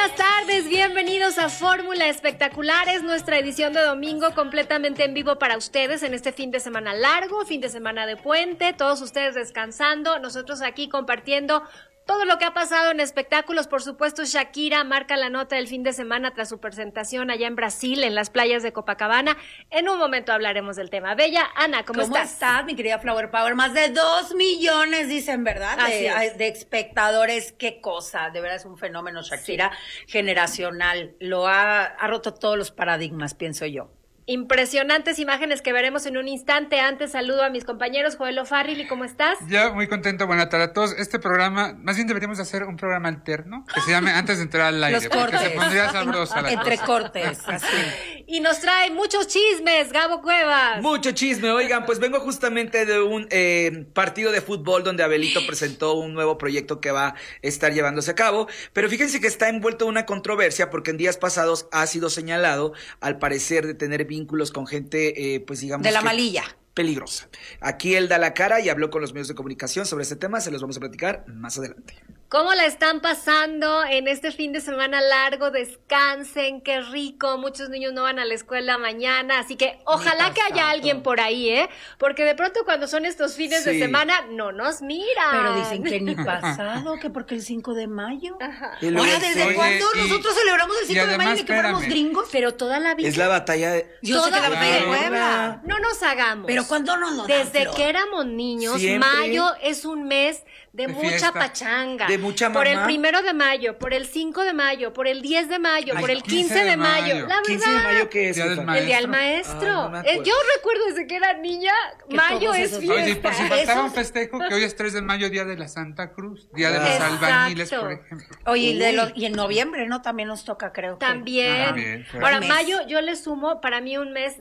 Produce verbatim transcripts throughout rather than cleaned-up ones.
buenas tardes, bienvenidos a Fórmula Espectacular, es nuestra edición de domingo completamente en vivo para ustedes en este fin de semana largo, fin de semana de puente, todos ustedes descansando, nosotros aquí compartiendo todo lo que ha pasado en espectáculos. Por supuesto, Shakira marca la nota del fin de semana tras su presentación allá en Brasil, en las playas de Copacabana. En un momento hablaremos del tema. Bella, Ana, ¿cómo, ¿Cómo estás? estás, mi querida Flower Power? Más de dos millones, dicen, ¿verdad? De, de espectadores. Qué cosa. De verdad es un fenómeno, Shakira, sí. generacional. Lo ha, ha roto todos los paradigmas, pienso yo. Impresionantes imágenes que veremos en un instante. Antes saludo a mis compañeros. Joel O'Farrill, ¿cómo estás? Yo muy contento, buenas tardes a todos. Este programa, más bien deberíamos hacer un programa alterno que se llame Antes de entrar al aire. Los cortes. Se pondría sabrosa la Entre cosa. cortes, así. Y nos trae muchos chismes, Gabo Cuevas. Mucho chisme, oigan, pues vengo justamente de un eh, partido de fútbol donde Abelito presentó un nuevo proyecto que va a estar llevándose a cabo, pero fíjense que está envuelto en una controversia porque en días pasados ha sido señalado, al parecer, de tener vínculos con gente, eh, pues digamos... De la que malilla. Peligrosa. Aquí él da la cara y habló con los medios de comunicación sobre este tema, se los vamos a platicar más adelante. ¿Cómo la están pasando en este fin de semana largo? Descansen, qué rico. Muchos niños no van a la escuela mañana, así que ojalá que haya alguien por ahí, ¿eh? Porque de pronto cuando son estos fines sí. de semana no nos miran. Pero dicen que ni pasado, que porque el cinco de mayo. Ajá. Ahora, ¿desde Oye, cuándo y, nosotros celebramos el cinco además, de mayo y que fuéramos espérame. gringos? Pero toda la vida. Es la batalla de... Yo sé que la batalla de Claro. Puebla. No nos hagamos. Pero ¿cuándo nos lo dan, Desde Flor? que éramos niños, Siempre. mayo es un mes de, De mucha fiesta. pachanga. De mucha Por el mamá. primero de mayo, por el cinco de mayo, por el diez de mayo, Ay, por el quince quince de de mayo. mayo. La ¿quince de verdad. mayo qué es? Día del jefa? El día del Maestro. maestro. Ah, no me Eh, acuerdo. yo recuerdo desde que era niña, Que mayo todos es esos- fiesta. Oye, y por si faltaba Eso- un festejo, que hoy es tres de mayo, Día de la Santa Cruz, Día de los Exacto. albañiles, por ejemplo. Oye, y, de Uy. los- y en noviembre, ¿no? También nos toca, creo que. También. También, claro. Ahora, Mes. mayo yo le sumo para mí un mes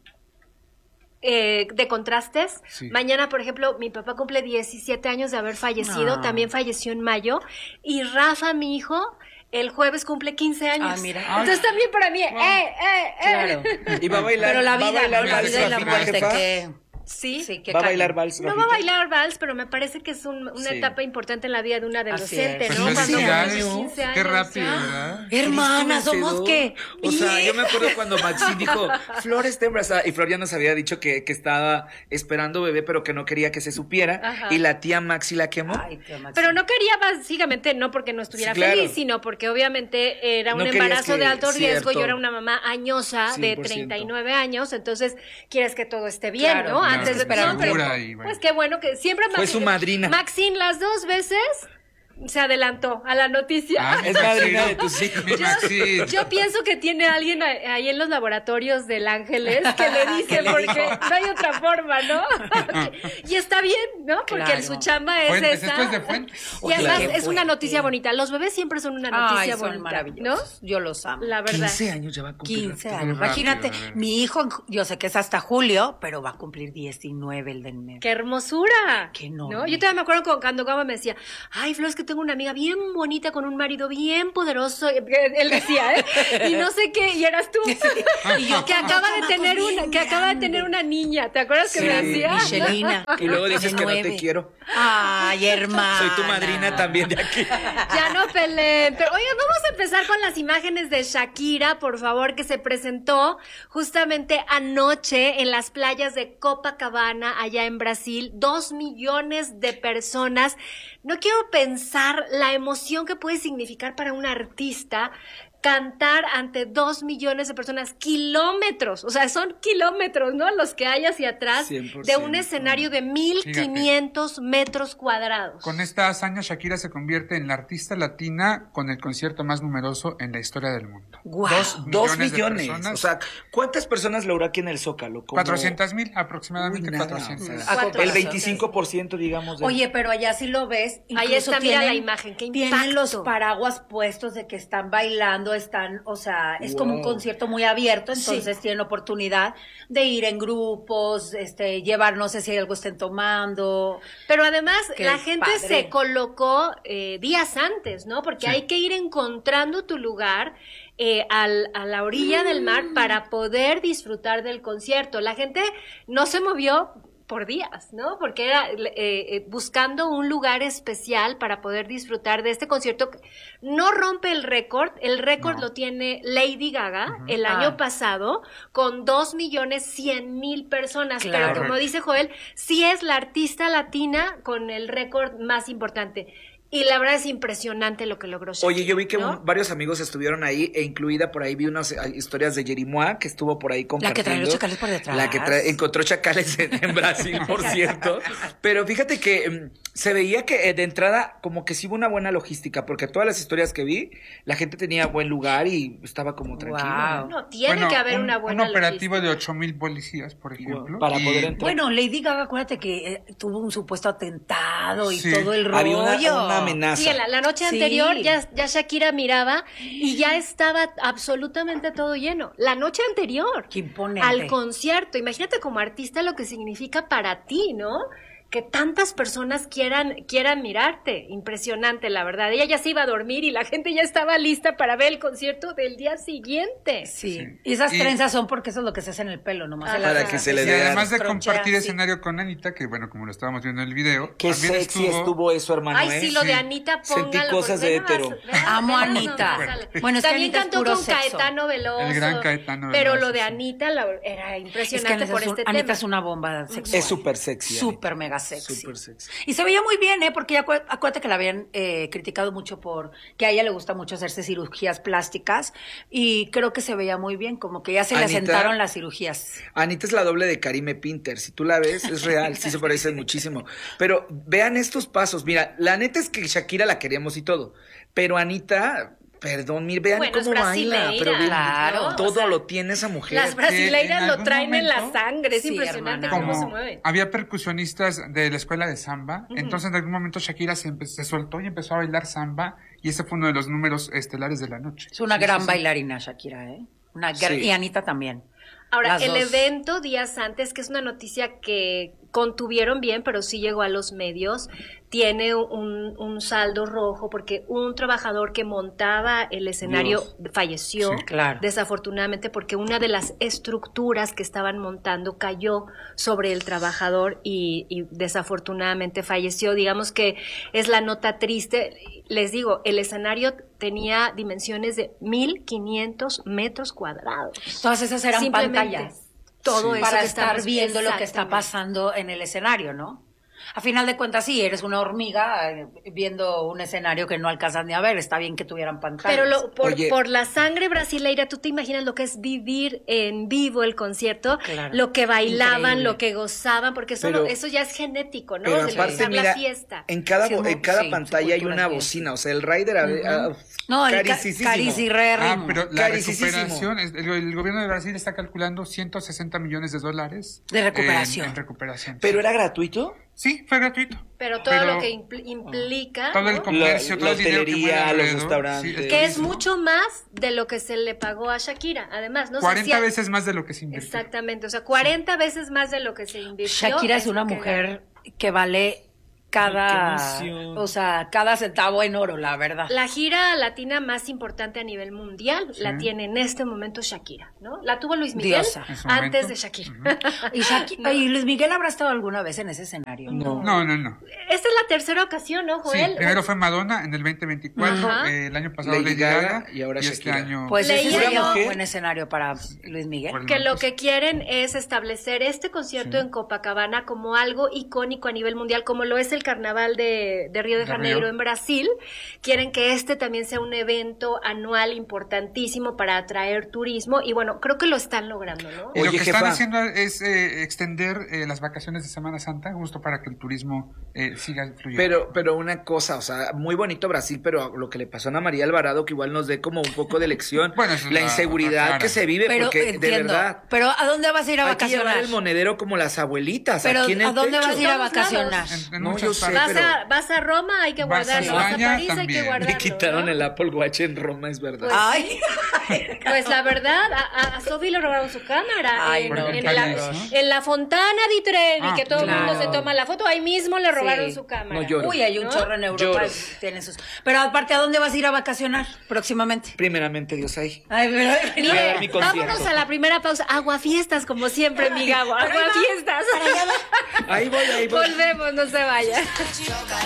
eh, de contrastes. Sí. Mañana, por ejemplo, mi papá cumple diecisiete años de haber fallecido, Ah. también falleció en mayo. Y Rafa, mi hijo, el jueves cumple quince años. Ah, mira. Entonces también para mí, eh, eh, eh. Claro. Y va a bailar, Pero la va a vida, bailar la vals vida y la Rafita, muerte, jefa. que... Sí. Sí, que Va a callen. bailar vals, No va a Rafita. bailar vals, pero me parece que es un- una Sí. etapa importante en la vida de un adolescente, Así es. ¿no? Pues Cuando felicidades. cumples quince años. Qué rápido, ya. ¿verdad? Hermana, somos Vencedor. que... O sea, yo me acuerdo cuando Maxine dijo, Flor está embarazada, y Flor ya nos había dicho que, que estaba esperando bebé, pero que no quería que se supiera, Ajá. y la tía Maxi la quemó. Ay, tía Maxi. Pero no quería básicamente, no porque no estuviera Sí, claro. feliz, sino porque obviamente era un No querías embarazo que- de alto riesgo. cierto. Yo era una mamá añosa de cien por ciento. treinta y nueve años, entonces quieres que todo esté bien, Claro, ¿no? claro, Antes de esperar no, pero, segura y bueno. pues qué bueno que siempre Fue su madrina. Maxine las dos veces se adelantó a la noticia. Ah, Es madrina de tus hijos. Mi Maxine. Yo pienso que tiene alguien a- ahí en los laboratorios del Ángeles que le dice, Que le porque dijo. no hay otra forma, ¿no? y está bien, ¿no? Porque Claro. su chamba es Fuentes, esa. esto es de fuentes. Y Oye, además qué es una fuerte. noticia bonita. Los bebés siempre son una Ay, noticia son bonita, maravillosos. Yo los amo. ¿no? La verdad. quince años ya va a cumplir. quince Rafita. años. rápido, Imagínate, a ver. mi hijo, en ju- yo sé que es hasta julio, pero va a cumplir diecinueve el del mes. ¡Qué hermosura! Qué enorme. ¿no? Yo todavía me acuerdo cuando, cuando Gama me decía, ay, Flor, es que tengo una amiga bien bonita con un marido bien poderoso. Él decía, ¿eh? Y no sé qué, y eras tú. Y yo que con acaba dos de tener chamacos una, bien que acaba de tener grandes. una niña. ¿Te acuerdas que Sí, me decía? Michelina. Y luego dices De que no te nueve. quiero. Ay, hermana. Soy tu madrina también de aquí. Ya no peleen. Pero oigan, vamos a empezar con las imágenes de Shakira, por favor, que se presentó justamente anoche en las playas de Copacabana, allá en Brasil. Dos millones de personas. No quiero pensar la emoción que puede significar para un artista cantar ante dos millones de personas, kilómetros, o sea, son kilómetros, ¿no? Los que hay hacia atrás cien por de ciento. un escenario de mil quinientos metros cuadrados. Con esta hazaña, Shakira se convierte en la artista latina con el concierto más numeroso en la historia del mundo. Guau, Dos de millones. personas. O sea, ¿cuántas personas logró aquí en el Zócalo? Como- cuatrocientas mil, aproximadamente Uy, nada. cuatrocientas. Ah, Cuatro El personas. veinticinco por ciento, digamos. De... Oye, pero allá sí lo ves. Ahí incluso está, mira tienen- la imagen, qué Tienen impacto. los paraguas puestos de que están bailando, están, o sea, es como un Wow. concierto muy abierto, entonces Sí. tienen oportunidad de ir en grupos, este, llevar, no sé si algo estén tomando. Pero además Qué la gente padre. se colocó eh, días antes, ¿no? Porque Sí. hay que ir encontrando tu lugar eh, al, a la orilla del mar para poder disfrutar del concierto. La gente no se movió. por días, ¿no? Porque era eh, eh, buscando un lugar especial para poder disfrutar de este concierto. No rompe el récord, el récord No. lo tiene Lady Gaga uh-huh. el Ah. año pasado con dos millones cien mil personas, Claro. pero como dice Joel, sí es la artista latina con el récord más importante. Y la verdad es impresionante lo que logró Shakira. Oye, yo vi que ¿no? un- varios amigos estuvieron ahí, e incluida por ahí vi unas eh, historias de Jerimois que estuvo por ahí compartiendo. La que trae los chacales por detrás. La que trae, encontró chacales en, en Brasil, por cierto. Pero fíjate que mm, se veía que eh, de entrada como que sí hubo una buena logística, porque todas las historias que vi, la gente tenía buen lugar y estaba como tranquilo. Wow. No, tiene Bueno, que haber un, una buena un operativo logística. de ocho mil policías, por ejemplo. Para y- poder entrar. Bueno, Lady Gaga, acuérdate que eh, tuvo un supuesto atentado y Sí. todo el rollo. Había una, una amenaza. Sí, la, la noche Sí. anterior ya, ya Shakira miraba y ya estaba absolutamente todo lleno. La noche anterior. Qué imponente. Al concierto. Imagínate como artista lo que significa para ti, ¿no? Que tantas personas quieran, quieran mirarte. Impresionante, la verdad. Ella ya se iba a dormir y la gente ya estaba lista para ver el concierto del día siguiente. Sí. Sí. Y esas Y- trenzas son porque eso es lo que se hace en el pelo, nomás. Ah, se las- para que se le Y dé además de tronchean, compartir sí. escenario con Anita, que bueno, como lo estábamos viendo en el video, Qué también sexy estuvo, eso, hermano. Ay, ¿eh? sí, lo Sí. de Anita, Sentí póngalo. cosas porque de ve nomás, hétero. ve nomás, Amo ve a nomás, Anita. sale. Bueno, es que También Anita es cantó puro con sexo. Caetano Veloso. El gran Caetano Pero Veloso, lo de sí. Anita la- era Es que impresionante Anita, por es, un- este Anita tema. es una bomba sexual. Es súper sexy. Súper mega sexy. Súper sexy. Y se veía muy bien, ¿eh? Porque ya acu- acuérdate que la habían eh, criticado mucho por que a ella le gusta mucho hacerse cirugías plásticas y creo que se veía muy bien, como que ya se le Anita- asentaron las cirugías. Anita es la doble de Karime Pinter. Si tú la ves, es real, sí se parece muchísimo. Pero vean estos pasos. Mira, la neta es que Shakira la queríamos y todo. Pero Anita, perdón, mire, vean Bueno, es cómo baila. brasileira, Pero vean, claro. todo O sea, lo tiene esa mujer. Las brasileiras en lo algún traen en la momento- sangre. Es Sí, impresionante hermana. cómo se Como mueven. había percusionistas de la escuela de samba, entonces en algún momento Shakira se, empe- se soltó y empezó a bailar samba y ese fue uno de los números estelares de la noche. Es una Sí, gran sí, sí. bailarina, Shakira, ¿eh? Una gran- Sí. Y Anita también. Ahora, Las el dos. evento días antes, que es una noticia que contuvieron bien, pero sí llegó a los medios, tiene un, un saldo rojo porque un trabajador que montaba el escenario Dios. falleció, Sí, claro. desafortunadamente, porque una de las estructuras que estaban montando cayó sobre el trabajador y, y desafortunadamente falleció. Digamos que es la nota triste. Les digo, el escenario tenía dimensiones de mil quinientos metros cuadrados. Todas esas eran Simplemente pantallas. todo Sí. eso Para que estar estamos- viendo lo que está Exactamente. pasando en el escenario, ¿no? A final de cuentas, sí, eres una hormiga eh, viendo un escenario que no alcanzas ni a ver. Está bien que tuvieran pantallas. Pero lo, por, Oye. por la sangre brasileira, tú te imaginas lo que es vivir en vivo el concierto, Claro. lo que bailaban, Increíble. lo que gozaban, porque eso, Pero- no- eso ya es genético, ¿no? Pero De aparte, empezar mira, la fiesta. en cada, Sí, bo- es en muy- cada sí, su pantalla hay cultura una es bien. bocina. O sea, el rider, a ver, ah, No, el ca- caricísimo. Ah, caricirrérrimo. pero la Carísimo. recuperación, es- el, el gobierno de Brasil está calculando ciento sesenta millones de dólares De recuperación. En, en recuperación. ¿Pero era gratuito? Sí, fue gratuito. Pero todo Pero lo que impl- implica, todo el ¿no? comercio, La- todo la el dinero que mueve hotelería, los alrededor, restaurantes. el que es turismo. mucho más de lo que se le pagó a Shakira, además, ¿no? O sea, cuarenta sí- veces más de lo que se invirtió. Exactamente, o sea, cuarenta veces más de lo que se invirtió. Shakira es una lo que mujer que vale cada, Qué emoción. o sea, cada centavo en oro, la verdad. La gira latina más importante a nivel mundial Sí. la tiene en este momento Shakira, ¿no? La tuvo Luis Miguel Diosa. En su antes momento. de Shakira. Y, Shaki- y Luis Miguel habrá estado alguna vez en ese escenario. No. No, no, no. Esta es la tercera ocasión, ¿no, Sí, Joel? primero fue Madonna en el veinte veinticuatro, Ajá. eh, el año pasado Lady Lady, Gaga Gaga, y ahora este Shakira. año Pues Leía ese sería yo- un buen escenario para Luis Miguel. Por- Que lo que quieren es establecer este concierto Sí. en Copacabana como algo icónico a nivel mundial, como lo es el Carnaval de, de Río de De Janeiro Río. en Brasil. Quieren que este también sea un evento anual importantísimo para atraer turismo y bueno, creo que lo están logrando, ¿no? Y lo Oye, que jefa. están haciendo es eh, extender eh, las vacaciones de Semana Santa justo para que el turismo eh, siga fluyendo. Pero, pero una cosa, o sea, muy bonito Brasil, pero lo que le pasó a Ana María Alvarado, que igual nos dé como un poco de lección. Bueno, eso es la la- inseguridad otra que cara. se vive, Pero porque de entiendo. verdad. Pero ¿a dónde vas a ir a Hay que llevar vacacionar? el monedero como las abuelitas. Pero aquí en el ¿a dónde techo. vas a ir a Todos vacacionar? lados. En, en No, muchas yo sé, partes. Vas, pero- a, vas a Roma, hay que Vas a guardarlo. Vas a España París, hay que también. guardarlo. Me quitaron ¿no? el Apple Watch en Roma, es verdad. Pues Ay, Pues la verdad, a, a Sofi le robaron su cámara. Ay, en, no, en, qué la, lindo, ¿no? en la Fontana di Trevi, Ah, que todo el claro. mundo se toma la foto. Ahí mismo le robaron Sí. su cámara. No lloro. Uy, hay un ¿No? chorro en Europa. Lloro. Tienen sus... Pero aparte, ¿a dónde vas a ir a vacacionar próximamente? Primeramente, Dios ahí. Ay, pero... Voy a dar mi Mire, concierto. vámonos a la primera pausa. Aguafiestas, como siempre, amiga. Pero ahí va, Aguafiestas. para allá va. Ahí voy, ahí voy. Volvemos, no se vaya.